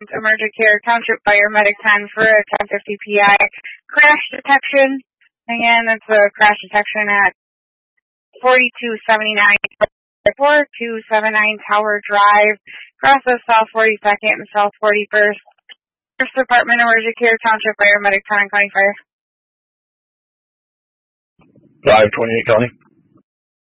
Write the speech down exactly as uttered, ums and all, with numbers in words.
Emergent Care Township Fire Medic ten for a ten fifty P I crash detection. Again, that's a crash detection at forty-two seventy-nine, forty-two seventy-nine Tower Drive, across of South forty-second and South forty-first. First Department Emergent Care Township Fire Medic ten County Fire. five twenty-eight County.